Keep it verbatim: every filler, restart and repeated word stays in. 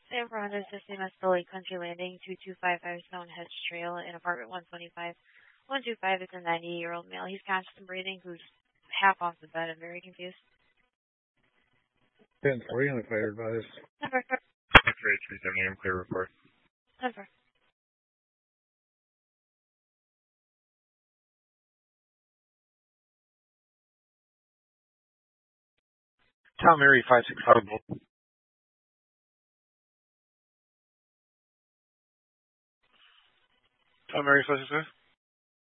San Fernando System still Lake Country Landing, two two five five Stonehenge Trail in apartment one twenty-five. one two five is a ninety-year-old male. He's conscious and breathing, who's half off the bed. I'm very confused. ten three on the clear advice. Number four. X-ray three seventy, I'm clear report. Number. Tom Mary five six five. Tom Mary five six five.